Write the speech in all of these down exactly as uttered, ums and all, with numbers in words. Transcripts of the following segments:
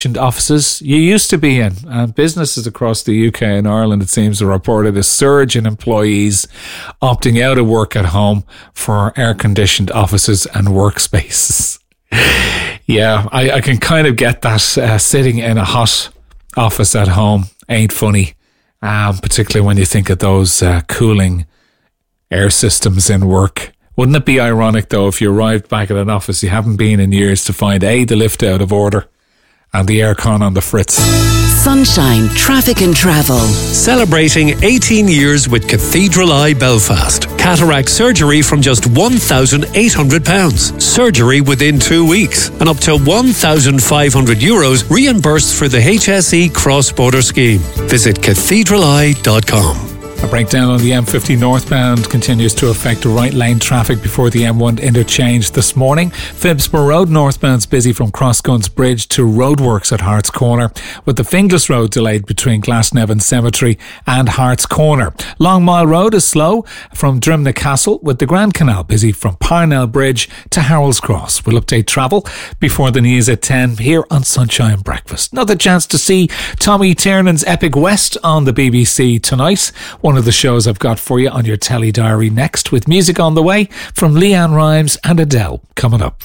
offices you used to be in, and businesses across the U K and Ireland, it seems, have reported a surge in employees opting out of work at home for air-conditioned offices and workspaces. Yeah, I, I can kind of get that. Uh, sitting in a hot office at home ain't funny, um, particularly when you think of those uh, cooling air systems in work. Wouldn't it be ironic, though, if you arrived back at an office you haven't been in years to find A, the lift out of order, and the aircon on the fritz? Sunshine Traffic and Travel. Celebrating eighteen years with Cathedral Eye Belfast. Cataract surgery from just one thousand eight hundred pounds. Surgery within two weeks. And up to one thousand five hundred euros reimbursed for the H S E cross-border scheme. Visit cathedral eye dot com. A breakdown on the M fifty northbound continues to affect right lane traffic before the M one interchange this morning. Phibsborough Road northbound's busy from Crossguns Bridge to roadworks at Hart's Corner, with the Finglas Road delayed between Glasnevin Cemetery and Hart's Corner. Long Mile Road is slow from Drimna Castle, with the Grand Canal busy from Parnell Bridge to Harold's Cross. We'll update travel before the news at ten here on Sunshine Breakfast. Another chance to see Tommy Tiernan's Epic West on the B B C tonight. One of the shows I've got for you on your telly diary next, with music on the way from Leanne Rimes and Adele coming up.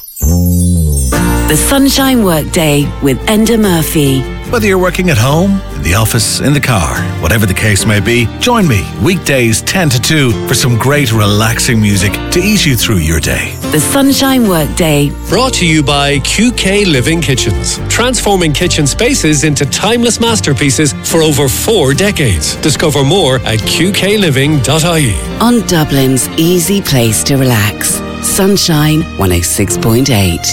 The Sunshine Workday with Enda Murphy. Whether you're working at home, in the office, in the car, whatever the case may be, join me weekdays ten to two for some great relaxing music to ease you through your day. The Sunshine Workday. Brought to you by Q K Living Kitchens. Transforming kitchen spaces into timeless masterpieces for over four decades. Discover more at q k living dot i e. On Dublin's easy place to relax. Sunshine one oh six point eight.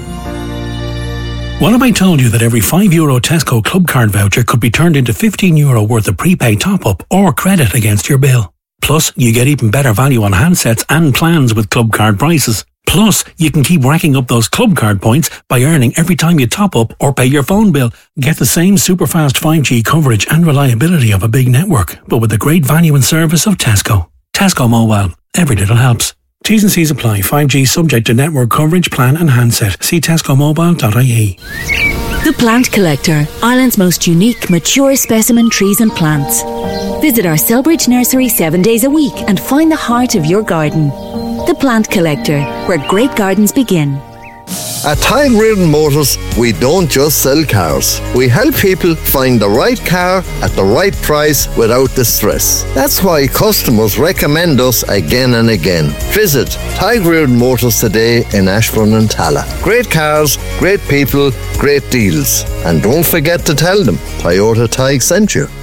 What if I told you that every five euro Tesco Club Card voucher could be turned into fifteen euro worth of prepaid top-up or credit against your bill? Plus, you get even better value on handsets and plans with Club Card prices. Plus, you can keep racking up those Club Card points by earning every time you top up or pay your phone bill. Get the same super fast five G coverage and reliability of a big network, but with the great value and service of Tesco. Tesco Mobile. Every little helps. T's and C's apply. five G subject to network coverage, plan and handset. See tesco mobile dot i e. The Plant Collector, Ireland's most unique, mature specimen trees and plants. Visit our Selbridge nursery seven days a week and find the heart of your garden. The Plant Collector, where great gardens begin. At Tide Reardon Motors, we don't just sell cars. We help people find the right car at the right price without the stress. That's why customers recommend us again and again. Visit Tide Reardon Motors today in Ashbourne and Talla. Great cars, great people, great deals. And don't forget to tell them Toyota Tig sent you.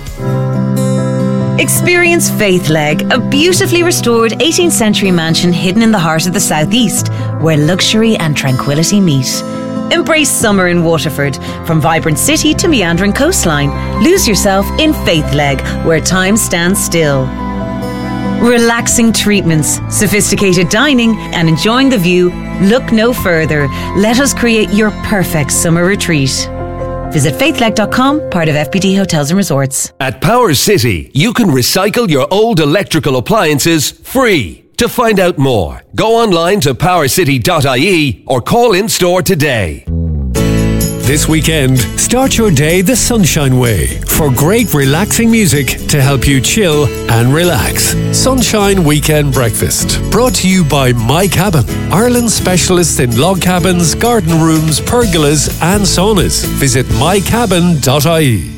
Experience Faithleg, a beautifully restored eighteenth century mansion hidden in the heart of the southeast, where luxury and tranquility meet. Embrace summer in Waterford. From vibrant city to meandering coastline, lose yourself in Faithleg, where time stands still. Relaxing treatments, sophisticated dining, and enjoying the view. Look no further. Let us create your perfect summer retreat. Visit faithleg dot com, part of F B D Hotels and Resorts. At Power City, you can recycle your old electrical appliances free. To find out more, go online to power city dot i e or call in store today. This weekend, start your day the Sunshine way for great relaxing music to help you chill and relax. Sunshine Weekend Breakfast, brought to you by My Cabin, Ireland's specialists in log cabins, garden rooms, pergolas and saunas. Visit my cabin dot i e.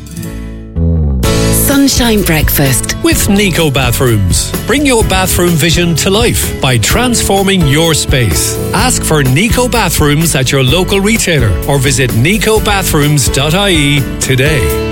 Sunshine Breakfast with Nico Bathrooms. Bring your bathroom vision to life by transforming your space. Ask for Nico Bathrooms at your local retailer or visit nico bathrooms dot i e today.